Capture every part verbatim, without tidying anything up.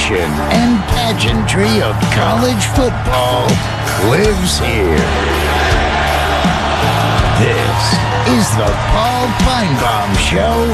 tradition and pageantry of college football lives here. This is the Paul Finebaum Show.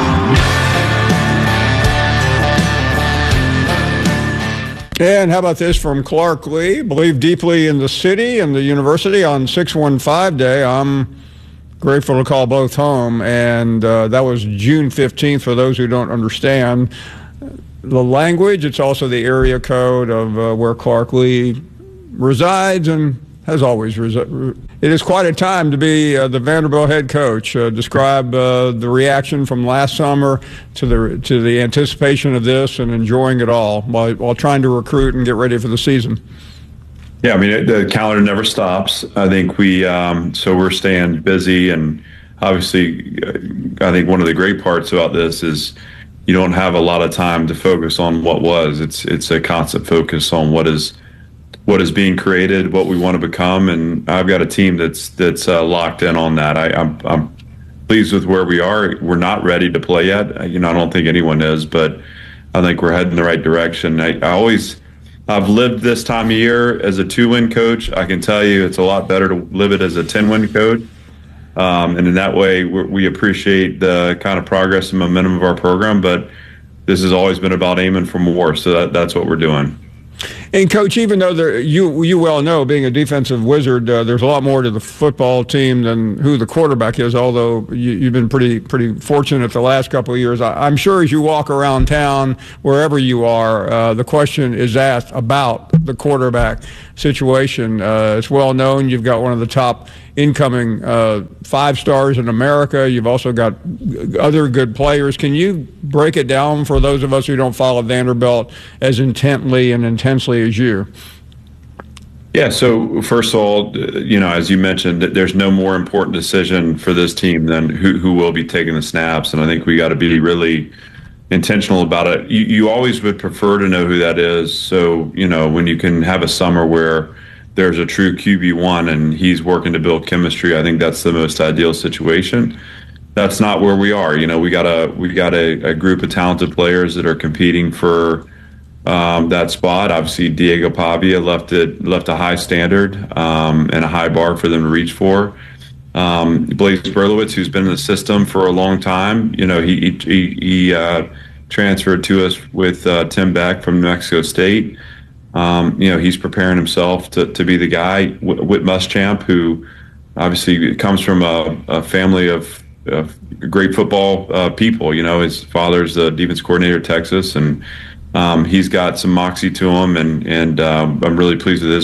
And how about this from Clark Lee? Believe deeply in the city and the university on six one five Day. I'm grateful to call both home, and uh, that was June fifteenth for those who don't understand the language. It's also the area code of uh, where Clark Lee resides and has always resided. It is quite a time to be uh, the Vanderbilt head coach. Uh, describe uh, the reaction from last summer to the to the anticipation of this and enjoying it all while, while trying to recruit and get ready for the season. Yeah, I mean, the calendar never stops. I think we, um, so we're staying busy, and obviously, I think one of the great parts about this is you don't have a lot of time to focus on what was. It's it's a constant focus on what is what is being created, what we want to become, and I've got a team that's that's uh, locked in on that. I, I'm I'm pleased with where we are. We're not ready to play yet. You know, I don't think anyone is, but I think we're heading in the right direction. I, I always. I've lived this time of year as a two-win coach. I can tell you it's a lot better to live it as a ten-win coach. Um, and in that way, we're, we appreciate the kind of progress and momentum of our program. But this has always been about aiming for more. So that, that's what we're doing. And, Coach, even though there, you you well know, being a defensive wizard, uh, there's a lot more to the football team than who the quarterback is, although you, you've been pretty pretty fortunate the last couple of years. I, I'm sure as you walk around town, wherever you are, uh, the question is asked about the quarterback situation. Uh, it's well known you've got one of the top incoming uh, five stars in America. You've also got other good players. Can you break it down for those of us who don't follow Vanderbilt as intently and intensely as you? Yeah, so first of all, you know, as you mentioned, there's no more important decision for this team than who, who will be taking the snaps. And I think we got to be really intentional about it. You, you always would prefer to know who that is. So, you know, when you can have a summer where there's a true Q B one and he's working to build chemistry, I think that's the most ideal situation. That's not where we are. You know, we got a we got a, a group of talented players that are competing for um, that spot. Obviously, Diego Pavia left it left a high standard um, and a high bar for them to reach for. Um, Blaise Berlowitz, who's been in the system for a long time, you know, he he, he uh, transferred to us with uh, Tim Beck from New Mexico State. Um, you know, he's preparing himself to, to be the guy. Whit Muschamp, who obviously comes from a, a family of, of great football uh, people. You know, his father's the defense coordinator at Texas, and um, he's got some moxie to him, and and um, I'm really pleased with his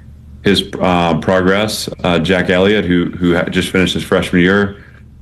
his uh, progress. Uh, Jack Elliott, who who just finished his freshman year,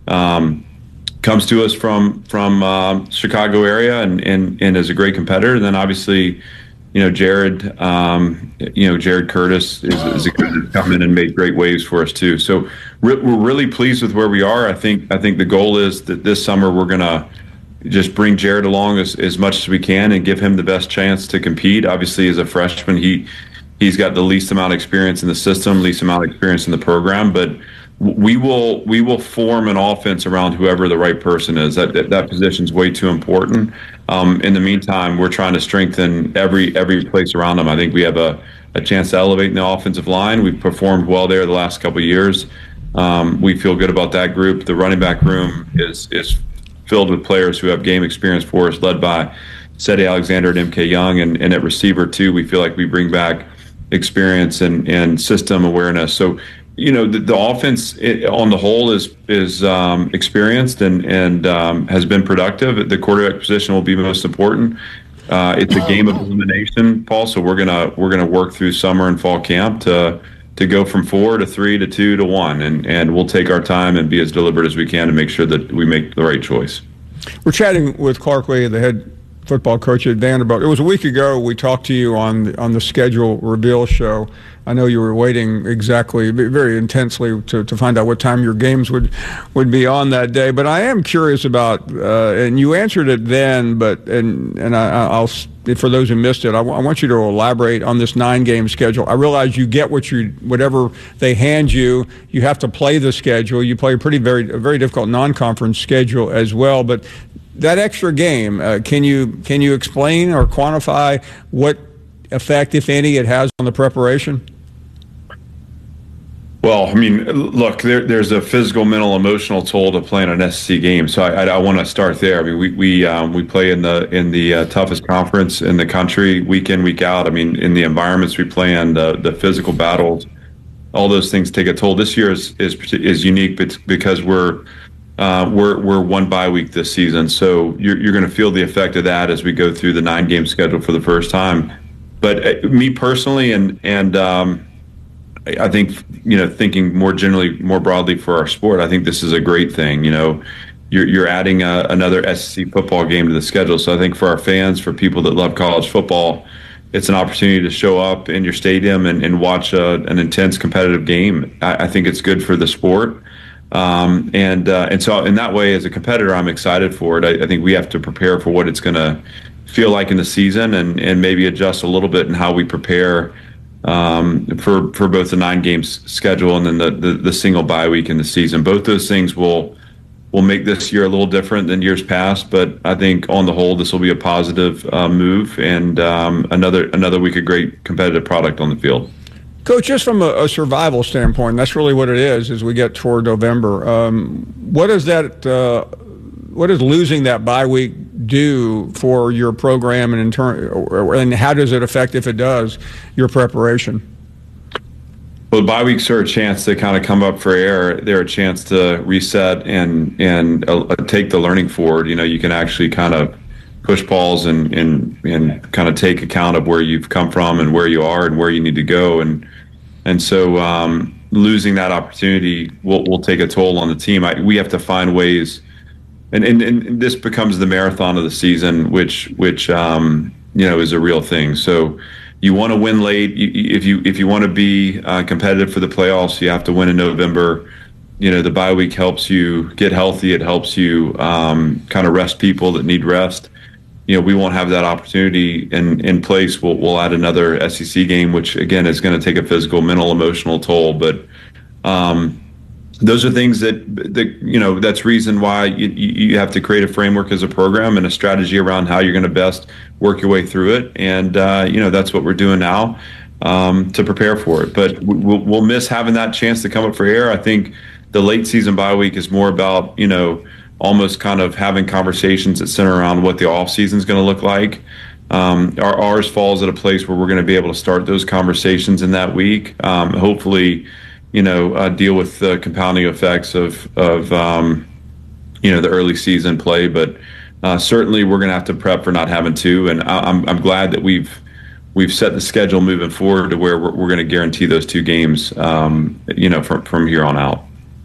um, comes to us from from uh, Chicago area, and, and and is a great competitor. And then obviously, you know, Jared, um, you know, Jared Curtis is, is a good come in and made great waves for us too. So re- we're really pleased with where we are. I think I think the goal is that this summer we're gonna just bring Jared along as, as much as we can and give him the best chance to compete. Obviously, as a freshman, he he's got the least amount of experience in the system, least amount of experience in the program, but we will we will form an offense around whoever the right person is. That that, that position's way too important. Um, in the meantime, we're trying to strengthen every every place around them. I think we have a, a chance to elevate in the offensive line. We've performed well there the last couple of years. Um, we feel good about that group. The running back room is is filled with players who have game experience for us, led by Cedi Alexander and M K Young, and, and at receiver too, we feel like we bring back experience and, and system awareness. So, you know, the, the offense it, on the whole is is um, experienced and and um, has been productive. The quarterback position will be most important. Uh, it's a game of elimination, Paul. So we're gonna we're gonna work through summer and fall camp to to go from four to three to two to one, and and we'll take our time and be as deliberate as we can to make sure that we make the right choice. We're chatting with Clark Lee, the head football coach at Vanderbilt. It was a week ago we talked to you on the, on the schedule reveal show. I know you were waiting exactly, very intensely to, to find out what time your games would would be on that day. But I am curious about, uh, and you answered it then, but and and I, I'll for those who missed it, I, w- I want you to elaborate on this nine-game schedule. I realize you get what you whatever they hand you, you have to play the schedule. You play a pretty very a very difficult non-conference schedule as well, but that extra game, uh, can you can you explain or quantify what effect, if any, it has on the preparation? Well, I mean, look, there, there's a physical, mental, emotional toll to playing an S E C game. So I, I, I want to start there. I mean, we we um, we play in the in the uh, toughest conference in the country, week in, week out. I mean, in the environments we play in, the the physical battles, all those things take a toll. This year is is is unique because we're uh, we're we're one bye week this season. So you're you're going to feel the effect of that as we go through the nine game schedule for the first time. But uh, me personally, and and um, I think, you know, thinking more generally, more broadly for our sport, I think this is a great thing. You know, you're you're adding a, another S E C football game to the schedule. So I think for our fans, for people that love college football, it's an opportunity to show up in your stadium and, and watch a, an intense competitive game. I, I think it's good for the sport. Um, and uh, and so in that way, as a competitor, I'm excited for it. I, I think we have to prepare for what it's going to feel like in the season and, and maybe adjust a little bit in how we prepare um, for for both the nine games schedule and then the, the, the single bye week in the season. Both those things will will make this year a little different than years past, but I think on the whole, this will be a positive uh, move and um, another another week of great competitive product on the field. Coach, just from a, a survival standpoint, that's really what it is as we get toward November. Um, what does that, uh, what does losing that bye week do for your program, and in turn, and how does it affect, if it does, your preparation? Well, the bye weeks are a chance to kind of come up for air. They're a chance to reset and and uh, take the learning forward. You know, you can actually kind of push pause and, and and kind of take account of where you've come from and where you are and where you need to go. And and so um, losing that opportunity will will take a toll on the team. I, we have to find ways, and, and and this becomes the marathon of the season, which which um, you know is a real thing. So you want to win late. If you if you want to be uh, competitive for the playoffs, you have to win in November. You know, the bye week helps you get healthy. It helps you um, kind of rest people that need rest. You know, we won't have that opportunity in, in place. We'll, we'll add another S E C game, which, again, is going to take a physical, mental, emotional toll. But um, those are things that, that, you know, that's reason why you, you have to create a framework as a program and a strategy around how you're going to best work your way through it. And, uh, you know, that's what we're doing now um, to prepare for it. But we'll, we'll miss having that chance to come up for air. I think the late season bye week is more about, you know, almost kind of having conversations that center around what the off season is going to look like. Um, our, ours falls at a place where we're going to be able to start those conversations in that week. Um, hopefully, you know, uh, deal with the compounding effects of, of um, you know, the early season play. But uh, certainly we're going to have to prep for not having to. And I, I'm I'm glad that we've we've set the schedule moving forward to where we're, we're going to guarantee those two games, um, you know, from from here on out.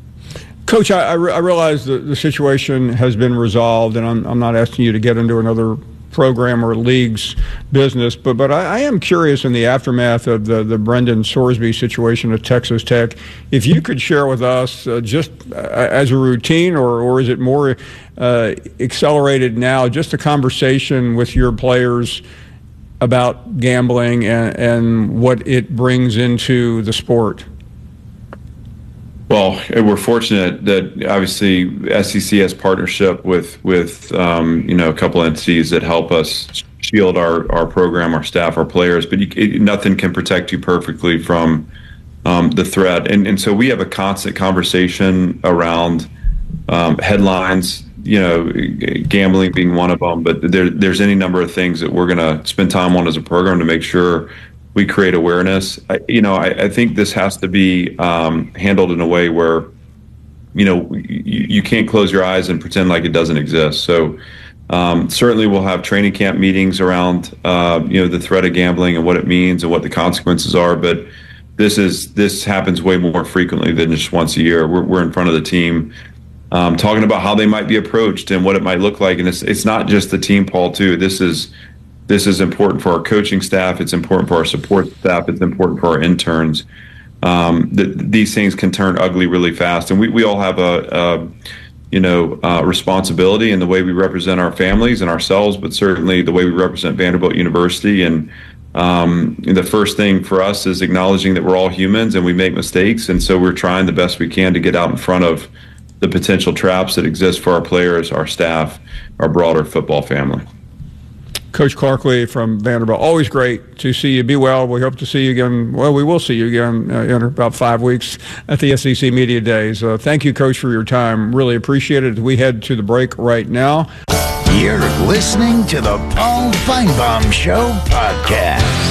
Coach, I, I, re- I realize the, the situation has been resolved, and I'm, I'm not asking you to get into another program or league's business, but but I, I am curious in the aftermath of the, the Brendan Sorsby situation at Texas Tech, if you could share with us uh, just uh, as a routine, or, or is it more uh, accelerated now, just a conversation with your players about gambling and, and what it brings into the sport? Well, we're fortunate that obviously S E C has partnership with with um, you know a couple entities that help us shield our, our program, our staff, our players. But you, it, nothing can protect you perfectly from um, the threat, and and so we have a constant conversation around um, headlines. You know, gambling being one of them, but there there's any number of things that we're going to spend time on as a program to make sure we create awareness. I, you know, I, I think this has to be um, handled in a way where, you know, you, you can't close your eyes and pretend like it doesn't exist. So um, certainly we'll have training camp meetings around, uh, you know, the threat of gambling and what it means and what the consequences are. But this is this happens way more frequently than just once a year. We're, we're in front of the team um, talking about how they might be approached and what it might look like. And it's it's not just the team, Paul, too. This is This is important for our coaching staff. It's important for our support staff. It's important for our interns. Um, th- these things can turn ugly really fast, and we, we all have a, a you know uh, responsibility in the way we represent our families and ourselves, but certainly the way we represent Vanderbilt University. And um, the first thing for us is acknowledging that we're all humans and we make mistakes, and so we're trying the best we can to get out in front of the potential traps that exist for our players, our staff, our broader football family. Coach Clark Lea from Vanderbilt, always great to see you. Be well. We hope to see you again. Well, we will see you again uh, in about five weeks at the S E C Media Days. Uh, thank you, Coach, for your time. Really appreciate it. We head to the break right now. You're listening to the Paul Finebaum Show podcast.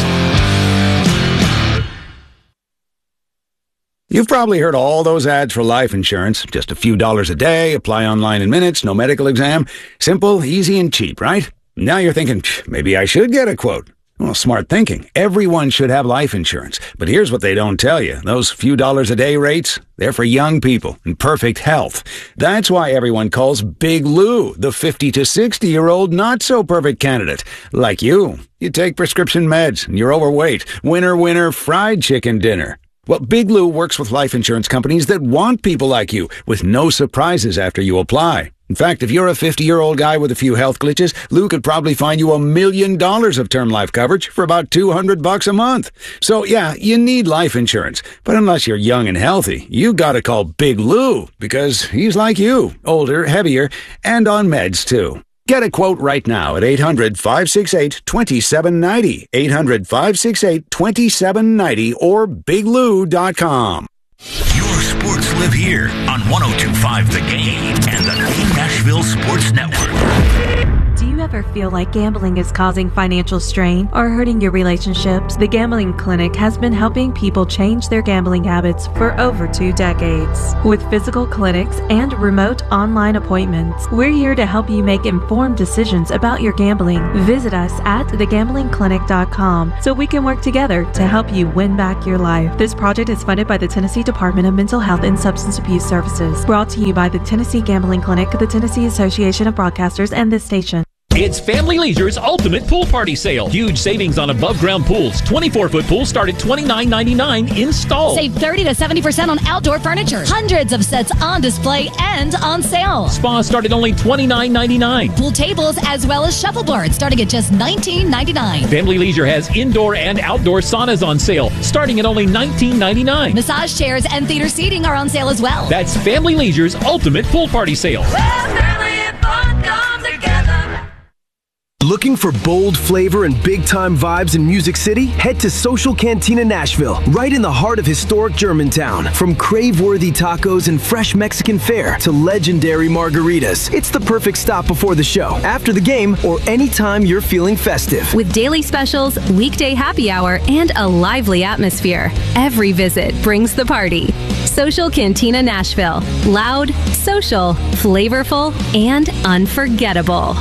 You've probably heard all those ads for life insurance. Just a few dollars a day, apply online in minutes, no medical exam. Simple, easy, and cheap, right? Now you're thinking, maybe I should get a quote. Well, smart thinking. Everyone should have life insurance. But here's what they don't tell you. Those few dollars a day rates, they're for young people in perfect health. That's why everyone calls Big Lou the fifty to sixty-year-old not-so-perfect candidate. Like you. You take prescription meds, and you're overweight. Winner, winner, fried chicken dinner. Well, Big Lou works with life insurance companies that want people like you, with no surprises after you apply. In fact, if you're a fifty-year-old guy with a few health glitches, Lou could probably find you a million dollars of term life coverage for about two hundred bucks a month. So, yeah, you need life insurance. But unless you're young and healthy, you gotta call Big Lou, because he's like you, older, heavier, and on meds, too. Get a quote right now at eight hundred, five six eight, two seven nine zero, eight hundred, five six eight, two seven nine zero, or big lou dot com. Your sports live here on one oh two point five The Game and the Game Nashville Sports Network. Do you ever feel like gambling is causing financial strain or hurting your relationships? The Gambling Clinic has been helping people change their gambling habits for over two decades. With physical clinics and remote online appointments, we're here to help you make informed decisions about your gambling. Visit us at the gambling clinic dot com so we can work together to help you win back your life. This project is funded by the Tennessee Department of Mental Health and Substance Abuse Services. Brought to you by the Tennessee Gambling Clinic, the Tennessee Association of Broadcasters, and this station. It's Family Leisure's ultimate pool party sale. Huge savings on above-ground pools. twenty-four foot pools start at twenty-nine ninety-nine installed. Save thirty to seventy percent on outdoor furniture. Hundreds of sets on display and on sale. Spas start at only twenty-nine ninety-nine. Pool tables as well as shuffleboards starting at just nineteen ninety-nine. Family Leisure has indoor and outdoor saunas on sale starting at only nineteen ninety-nine. Massage chairs and theater seating are on sale as well. That's Family Leisure's ultimate pool party sale. Where family and fun come together. Looking for bold flavor and big-time vibes in Music City? Head to Social Cantina Nashville, right in the heart of historic Germantown. From crave-worthy tacos and fresh Mexican fare to legendary margaritas, it's the perfect stop before the show, after the game, or anytime you're feeling festive. With daily specials, weekday happy hour, and a lively atmosphere, every visit brings the party. Social Cantina Nashville. Loud, social, flavorful, and unforgettable.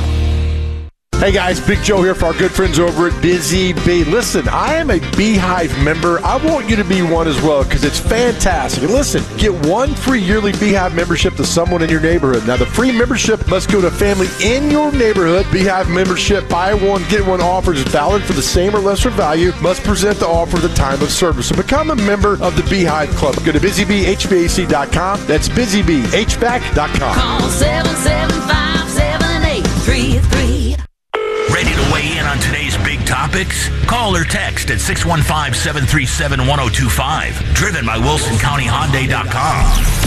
Hey guys, Big Joe here for our good friends over at Busy Bee. Listen, I am a Beehive member. I want you to be one as well because it's fantastic. And listen, get one free yearly Beehive membership to someone in your neighborhood. Now, the free membership must go to a family in your neighborhood. Beehive membership, buy one, get one offer is valid for the same or lesser value. Must present the offer at the time of service. So become a member of the Beehive Club. Go to busy bee h v a c dot com. That's busy bee h v a c dot com. Call seven seven five, seven eight three three. Ready to weigh in on today's big topics? Call or text at six one five, seven three seven, one oh two five. Driven by Wilson County Hyundai dot com.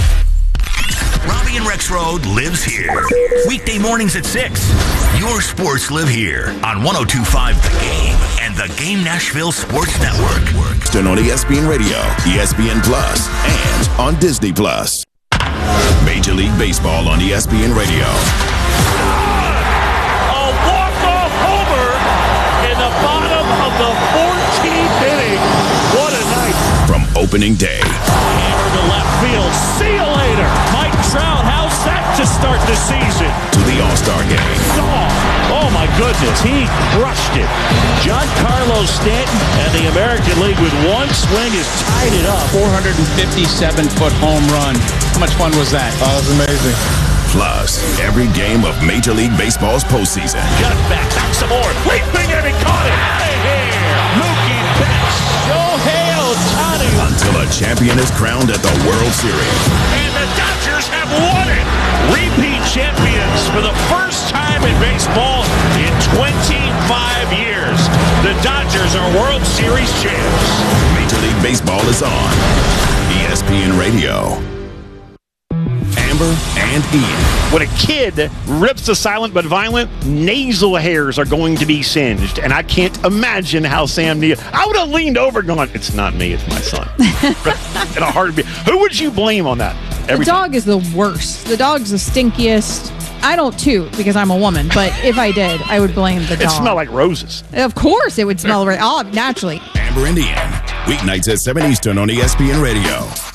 Robbie and Rex Road lives here. Weekday mornings at six. Your sports live here on one oh two point five The Game and the Game Nashville Sports Network. Turn on E S P N Radio, E S P N Plus, and on Disney Plus. Major League Baseball on E S P N Radio. Bottom of the fourteenth inning. What a night. From opening day. Hammer to left field. See you later. Mike Trout, how's that to start the season? To the All-Star game. Oh, oh my goodness. He crushed it. Giancarlo Stanton and the American League with one swing has tied it up. four hundred fifty-seven foot home run. How much fun was that? Oh, that was amazing. Plus, every game of Major League Baseball's postseason. Got it back, back some more. Leaping and he caught it. Out of here. Mookie Betts. Shohei Ohtani. Until a champion is crowned at the World Series. And the Dodgers have won it. Repeat champions for the first time in baseball in twenty-five years. The Dodgers are World Series champs. Major League Baseball is on E S P N Radio. Amber and Ian. When a kid rips the silent but violent, nasal hairs are going to be singed. And I can't imagine how Sam Neill... I would have leaned over going, it's not me, it's my son. In a heartbeat. Who would you blame on that? Every the dog time? Is the worst. The dog's the stinkiest. I don't toot because I'm a woman, but if I did, I would blame the dog. It smelled like roses. Of course it would smell right. Oh, naturally. Amber and Ian. Weeknights at seven Eastern on E S P N Radio.